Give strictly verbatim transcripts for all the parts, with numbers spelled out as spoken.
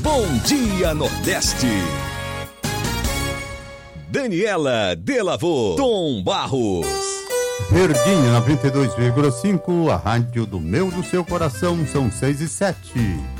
Bom Dia Nordeste. Daniela Delavô, Tom Barros. Verdinha, noventa e dois vírgula cinco, a rádio do meu, do seu coração, são seis e sete.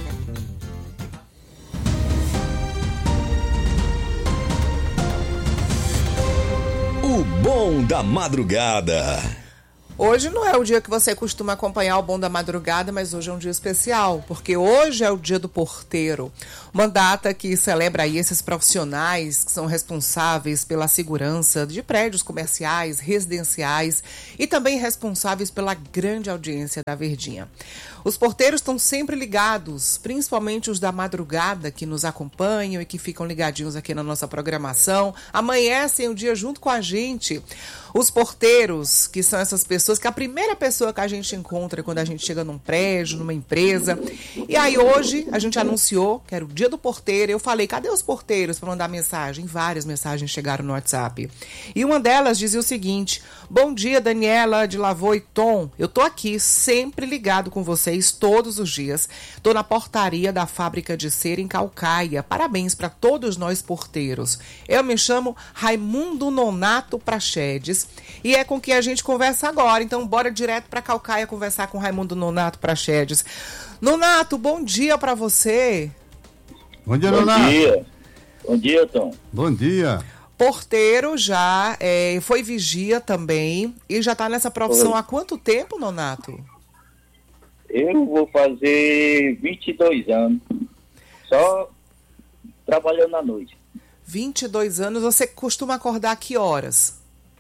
O bom da madrugada. Hoje não é o dia que você costuma acompanhar o Bom da Madrugada, mas hoje é um dia especial, porque hoje é o dia do porteiro. Uma data que celebra aí esses profissionais que são responsáveis pela segurança de prédios comerciais, residenciais e também responsáveis pela grande audiência da Verdinha. Os porteiros estão sempre ligados, principalmente os da madrugada que nos acompanham e que ficam ligadinhos aqui na nossa programação, amanhecem o dia junto com a gente. Os porteiros, que são essas pessoas, que é a primeira pessoa que a gente encontra quando a gente chega num prédio, numa empresa. E aí hoje a gente anunciou que era o dia do porteiro. Eu falei, cadê os porteiros para mandar mensagem? Várias mensagens chegaram no WhatsApp. E uma delas dizia o seguinte: bom dia, Daniela Delavô e Tom. Eu tô aqui sempre ligado com vocês todos os dias. Tô na portaria da fábrica de cera em Caucaia. Parabéns para todos nós porteiros. Eu me chamo Raimundo Nonato Prachedes e é com quem a gente conversa agora. Então bora direto para Caucaia conversar com Raimundo Nonato Prachedes. Nonato, bom dia para você. Bom dia, Bom Nonato. dia. Bom dia, Tom. Bom dia. Porteiro já, é, foi vigia também e já está nessa profissão Foi. há quanto tempo, Nonato? Eu vou fazer vinte e dois anos, só trabalhando à noite. vinte e dois anos, você costuma acordar a que horas?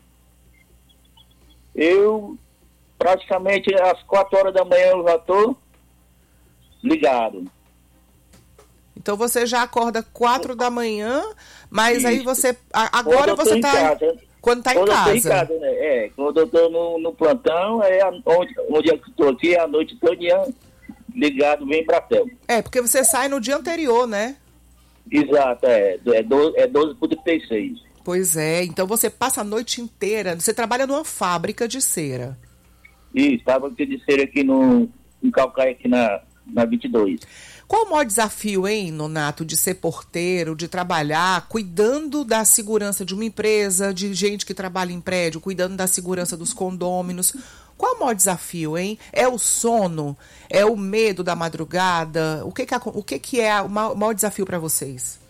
Eu, praticamente, às quatro horas da manhã eu já estou ligado. Então você já acorda quatro da manhã, mas Isso. aí você, a- agora Quando eu tô você em está, casa. quando está em Quando eu tô em casa. casa, né? É, quando eu estou no, no plantão, é a- onde, onde eu estou aqui, a noite toda ligado bem pra tela. É, porque você sai no dia anterior, né? Exato, é, é doze, é doze por trinta e seis. Pois é, então você passa a noite inteira, você trabalha numa fábrica de cera. Isso, estava de ser aqui no, no Caucaia, aqui na, na vinte e dois. Qual o maior desafio, hein, Nonato, de ser porteiro, de trabalhar, cuidando da segurança de uma empresa, de gente que trabalha em prédio, cuidando da segurança dos condôminos? Qual o maior desafio, hein? É o sono? É o medo da madrugada? O que, que, o que, que é o maior, o maior desafio para vocês?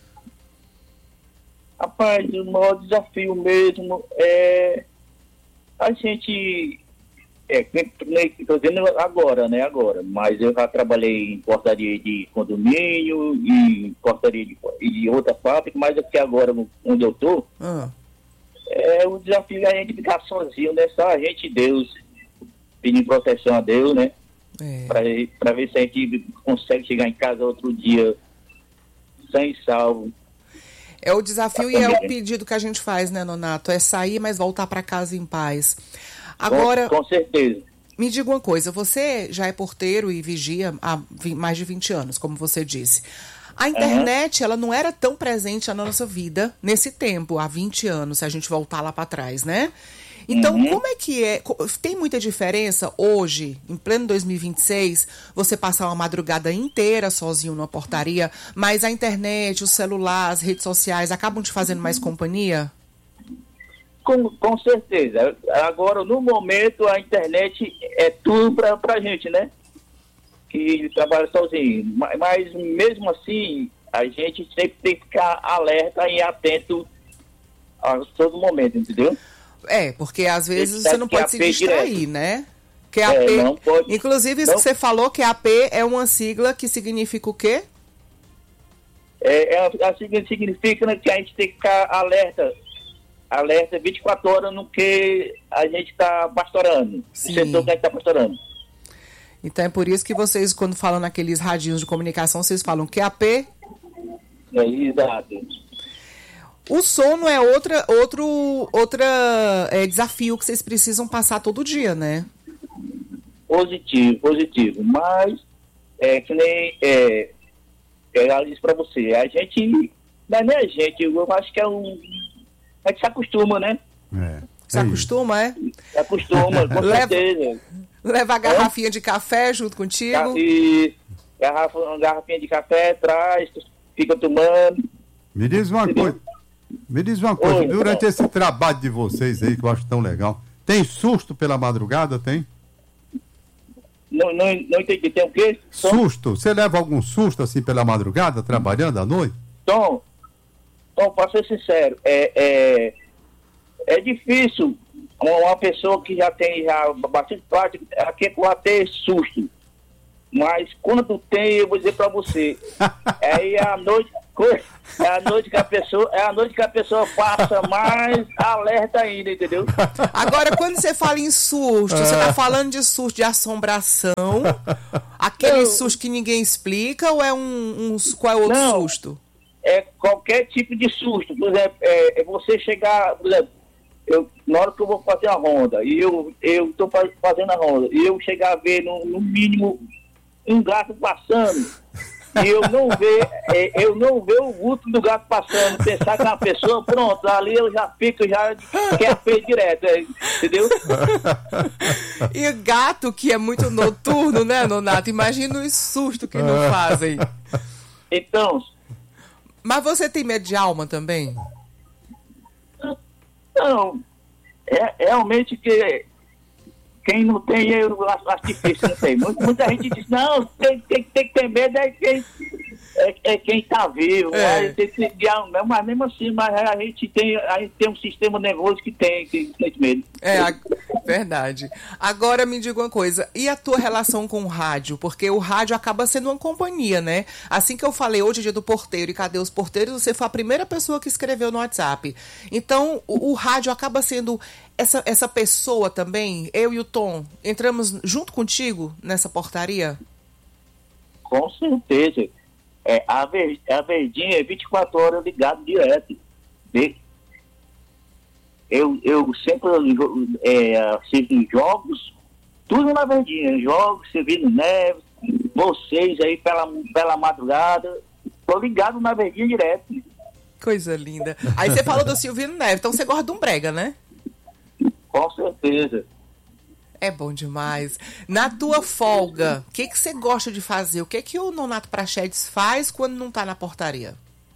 Rapaz, o maior desafio mesmo é a gente, é, estou dizendo agora, né, agora, mas eu já trabalhei em portaria de condomínio e em portaria de, de outra fábrica, mas aqui agora, onde eu estou, Ah. é o desafio é a gente ficar sozinho, né, só a gente e Deus, pedir proteção a Deus, né, É. para ver se a gente consegue chegar em casa outro dia sem salvo. É o desafio e é o pedido que a gente faz, né, Nonato? É sair, mas voltar para casa em paz. Agora, Com, com certeza. me diga uma coisa, você já é porteiro e vigia há vi- mais de vinte anos, como você disse. A internet, ela não era tão presente na nossa vida nesse tempo, há vinte anos, se a gente voltar lá para trás, né? Então, Uhum. como é que é? Co- Tem muita diferença hoje, em pleno dois mil e vinte e seis, você passar uma madrugada inteira sozinho numa portaria, mas a internet, o celular, as redes sociais acabam te fazendo mais companhia? Com, com certeza. Agora, no momento, a internet é tudo pra, pra gente, né? Que trabalha sozinho. Mas, mas mesmo assim, a gente sempre tem que ficar alerta e atento a todo momento, entendeu? É, porque às vezes Ele você sabe não que pode é se A P distrair, direto. né? Que é É, A P. não pode- Inclusive, isso não- que você falou, que A P é uma sigla que significa o quê? É, é, assim que significa, né, que a gente tem que ficar alerta, alerta vinte e quatro horas no que a gente está pastorando, Sim. o setor que a gente está pastorando. Então é por isso que vocês, quando falam naqueles radinhos de comunicação, vocês falam que A P. É, exato. O sono é outra, outro outra, é, desafio que vocês precisam passar todo dia, né? Positivo, positivo. Mas, é que nem é, ela disse para você, a gente, não é nem a gente, eu acho que é um. A gente se acostuma, né? É. Se É acostuma, é? Se acostuma, com Leva- certeza. Leva a garrafinha de café junto contigo. E garrafa, uma garrafinha de café, traz, fica tomando. Me diz uma Entendeu? coisa. Me diz uma coisa. Oi, Durante é. esse trabalho de vocês aí, que eu acho tão legal, tem susto pela madrugada, tem? Não, não, não entendi. Tem o quê? Tom? Susto? Você leva algum susto assim pela madrugada, trabalhando à noite? Tom, Tom, para ser sincero, é, é, é difícil uma, uma pessoa que já tem já bastante prática, ela quer ter susto. Mas quando tem, eu vou dizer para você, aí é a noite, é a noite que a pessoa, é a noite que a pessoa passa mais alerta ainda, entendeu? Agora, quando você fala em susto, você tá falando de susto de assombração, aquele Eu- susto que ninguém explica, ou é um, um qual é outro Não. susto? É qualquer tipo de susto. Por exemplo, é, é você chegar, por exemplo, eu, na hora que eu vou fazer a ronda, e eu eu tô faz- fazendo a ronda, e eu chegar a ver no, no mínimo um gato passando, e eu não ver, é, eu não ver o vulto do gato passando, pensar que é uma pessoa, pronto, ali eu já fico, já quer feio direto, é, entendeu? E gato, que é muito noturno, né, Nonato? Imagina o susto que não fazem. Então, Mas você tem medo de alma também? não, é realmente que quem não tem, eu acho, acho difícil, não tem. Muita, muita gente diz, não, tem, tem, tem que ter medo é quem, é, é quem tá vivo, É. mas, tem, que- de alma, mas mesmo assim, mas a gente tem, a gente tem um sistema nervoso que tem, que tem medo. É, a- verdade. Agora me diga uma coisa, e a tua relação com o rádio? Porque o rádio acaba sendo uma companhia, né? Assim que eu falei hoje, é dia do porteiro, e cadê os porteiros? Você foi a primeira pessoa que escreveu no WhatsApp. Então, o, o rádio acaba sendo essa, essa pessoa também, eu e o Tom, entramos junto contigo nessa portaria? Com certeza. É, a, ver, a Verdinha é vinte e quatro horas ligado direto. Vê? Eu, eu sempre é, assisto jogos, tudo na Verdinha, jogos, Silvino Neves, vocês aí pela, pela madrugada, tô ligado na Verdinha direto. Coisa linda. Aí você falou do Silvino Neves, então você gosta de um brega, né? Com certeza. É bom demais. Na tua folga, o que que você gosta de fazer? O que que o Nonato Prachedes faz quando não tá na portaria?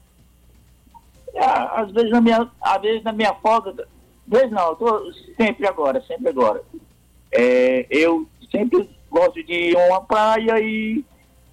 Ah, às vezes na minha, às vezes na minha folga, às vezes não, eu tô sempre agora, sempre agora. É, eu sempre gosto de ir a uma praia e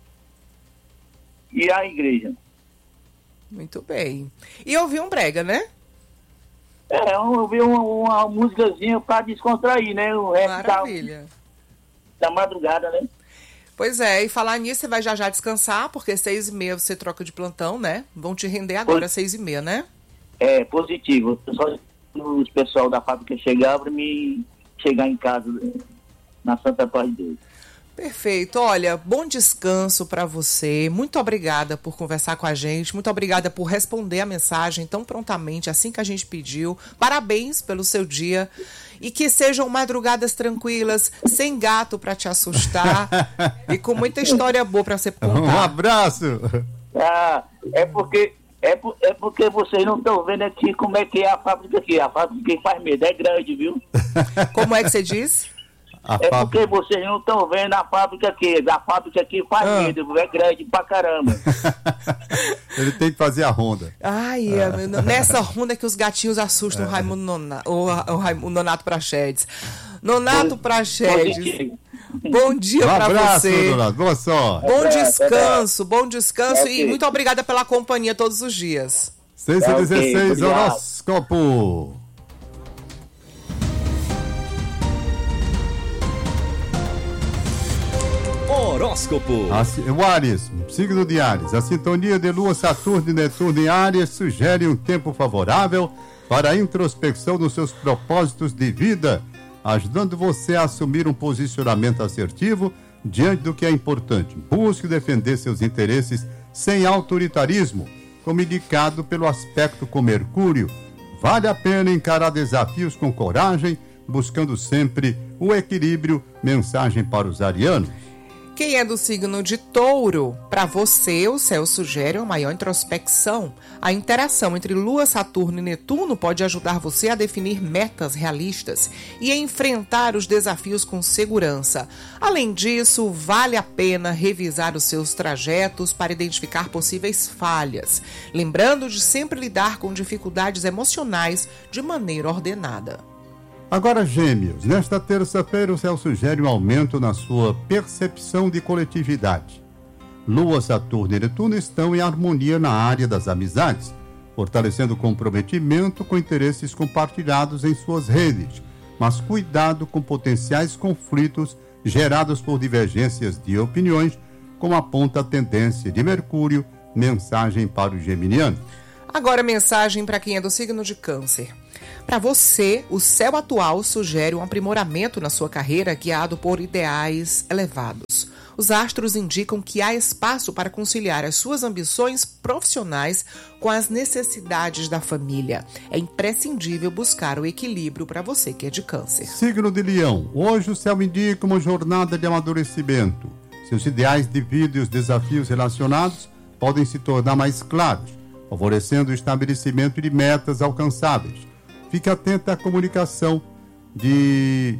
e à igreja. Muito bem. E ouvir um brega, né? É, eu ouvi uma, uma musicazinha para descontrair, né? O resto da, Maravilha. da madrugada, né? Pois é, e falar nisso, você vai já já descansar, porque seis e meia você troca de plantão, né? Vão te render agora, Pois- seis e meia, né? É, positivo. Só os pessoal da fábrica chegar para me chegar em casa na Santa Paz de Deus. Perfeito. Olha, bom descanso para você. Muito obrigada por conversar com a gente. Muito obrigada por responder a mensagem tão prontamente, assim que a gente pediu. Parabéns pelo seu dia. E que sejam madrugadas tranquilas, sem gato para te assustar e com muita história boa para você Um contar. abraço. Ah, é porque é, por- é porque vocês não estão vendo aqui como é que é a fábrica aqui. A fábrica que faz medo é grande, viu? Como é que você disse? A É Fábio- porque vocês não estão vendo a fábrica aqui. A fábrica aqui faz Ah. medo, é grande pra caramba. Ele tem que fazer a ronda. Ai, é, nessa ronda que os gatinhos assustam o Raimundo Nona, o, o, Raimundo Nonato Prachedes. Nonato Prachedes, Positivo. bom dia Um pra abraço, você. Donato. Boa sorte. Bom Abraço, descanso, bom descanso Ok. e muito obrigada pela companhia todos os dias. seis e dezesseis, Ok, obrigado. horóscopo. Horóscopo. A si- O Áries, signo de Áries. A sintonia de Lua, Saturno e Netuno em Áries sugere um tempo favorável para a introspecção nos seus propósitos de vida, ajudando você a assumir um posicionamento assertivo diante do que é importante. Busque defender seus interesses sem autoritarismo, como indicado pelo aspecto com Mercúrio. Vale a pena encarar desafios com coragem, buscando sempre o equilíbrio. Mensagem para os arianos. Quem é do signo de Touro, para você o céu sugere uma maior introspecção. A interação entre Lua, Saturno e Netuno pode ajudar você a definir metas realistas e a enfrentar os desafios com segurança. Além disso, vale a pena revisar os seus trajetos para identificar possíveis falhas, lembrando de sempre lidar com dificuldades emocionais de maneira ordenada. Agora, Gêmeos, nesta terça-feira o céu sugere um aumento na sua percepção de coletividade. Lua, Saturno e Netuno estão em harmonia na área das amizades, fortalecendo o comprometimento com interesses compartilhados em suas redes, mas cuidado com potenciais conflitos gerados por divergências de opiniões, como aponta a tendência de Mercúrio, mensagem para o geminiano. Agora, mensagem para quem é do signo de Câncer. Para você, o céu atual sugere um aprimoramento na sua carreira guiado por ideais elevados. Os astros indicam que há espaço para conciliar as suas ambições profissionais com as necessidades da família. É imprescindível buscar o equilíbrio para você que é de Câncer. Signo de Leão. Hoje o céu indica uma jornada de amadurecimento. Seus ideais de vida e os desafios relacionados podem se tornar mais claros, favorecendo o estabelecimento de metas alcançáveis. Fique atento à comunicação de...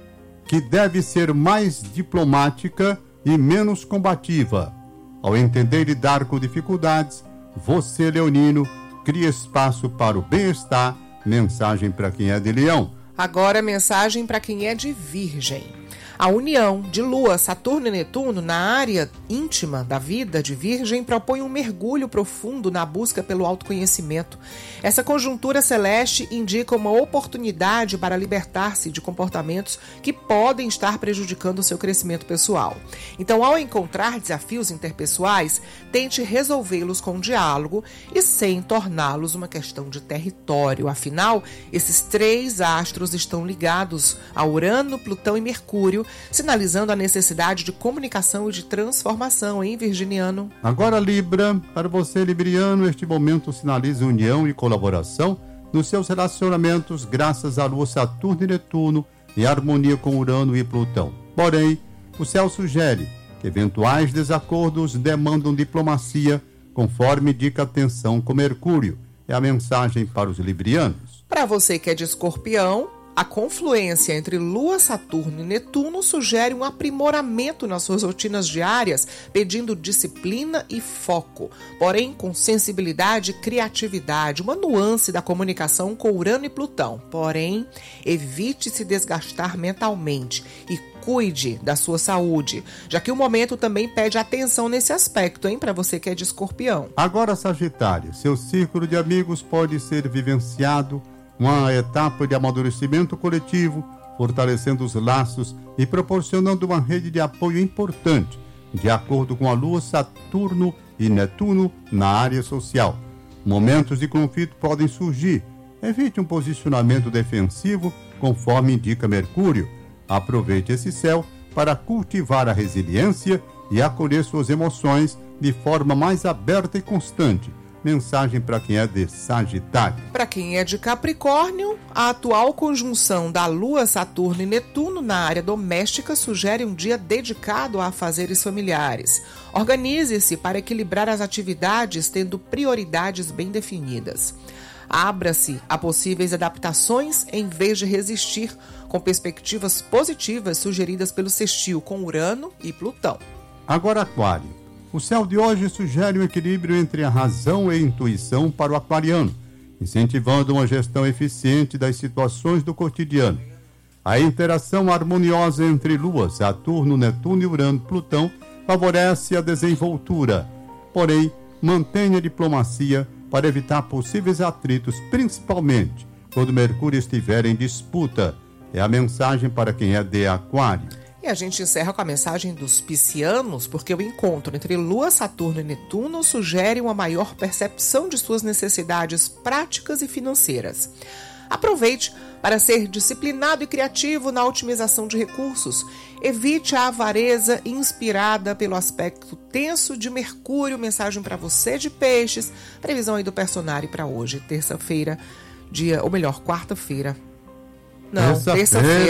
que deve ser mais diplomática e menos combativa. Ao entender lidar com dificuldades, você, leonino, cria espaço para o bem-estar. Mensagem para quem é de Leão. Agora, mensagem para quem é de Virgem. A união de Lua, Saturno e Netuno na área íntima da vida de Virgem propõe um mergulho profundo na busca pelo autoconhecimento. Essa conjuntura celeste indica uma oportunidade para libertar-se de comportamentos que podem estar prejudicando o seu crescimento pessoal. Então, ao encontrar desafios interpessoais, tente resolvê-los com diálogo e sem torná-los uma questão de território. Afinal, esses três astros estão ligados a Urano, Plutão e Mercúrio, sinalizando a necessidade de comunicação e de transformação, hein, virginiano? Agora, Libra, para você, libriano, este momento sinaliza união e colaboração nos seus relacionamentos graças a Lua, Saturno e Netuno em harmonia com Urano e Plutão. Porém, o céu sugere que eventuais desacordos demandam diplomacia, conforme indica a tensão com Mercúrio. É a mensagem para os librianos. Para você que é de Escorpião, a confluência entre Lua, Saturno e Netuno sugere um aprimoramento nas suas rotinas diárias, pedindo disciplina e foco, porém com sensibilidade e criatividade, uma nuance da comunicação com Urano e Plutão. Porém, evite se desgastar mentalmente e cuide da sua saúde, já que o momento também pede atenção nesse aspecto, hein, para você que é de Escorpião. Agora, Sagitário, seu círculo de amigos pode ser vivenciado uma etapa de amadurecimento coletivo, fortalecendo os laços e proporcionando uma rede de apoio importante, de acordo com a Lua, Saturno e Netuno na área social. Momentos de conflito podem surgir. Evite um posicionamento defensivo, conforme indica Mercúrio. Aproveite esse céu para cultivar a resiliência e acolher suas emoções de forma mais aberta e constante. Mensagem para quem é de Sagitário. Para quem é de Capricórnio, a atual conjunção da Lua, Saturno e Netuno na área doméstica sugere um dia dedicado a afazeres familiares. Organize-se para equilibrar as atividades, tendo prioridades bem definidas. Abra-se a possíveis adaptações em vez de resistir, com perspectivas positivas sugeridas pelo sextil com Urano e Plutão. Agora, Aquário. O céu de hoje sugere um equilíbrio entre a razão e a intuição para o aquariano, incentivando uma gestão eficiente das situações do cotidiano. A interação harmoniosa entre Lua, Saturno, Netuno e Urano, Plutão favorece a desenvoltura. Porém, mantenha a diplomacia para evitar possíveis atritos, principalmente quando Mercúrio estiver em disputa. É a mensagem para quem é de Aquário. E a gente encerra com a mensagem dos piscianos, porque o encontro entre Lua, Saturno e Netuno sugere uma maior percepção de suas necessidades práticas e financeiras. Aproveite para ser disciplinado e criativo na otimização de recursos. Evite a avareza inspirada pelo aspecto tenso de Mercúrio. Mensagem para você de Peixes. Previsão aí do personagem para hoje, terça-feira, dia, ou melhor, quarta-feira. Não, terça-feira.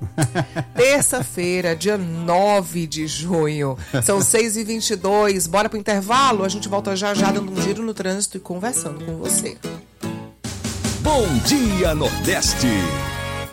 Terça-feira, dia nove de junho. São seis e vinte e dois. Bora pro intervalo? A gente volta já já dando um giro no trânsito e conversando com você. Bom Dia Nordeste.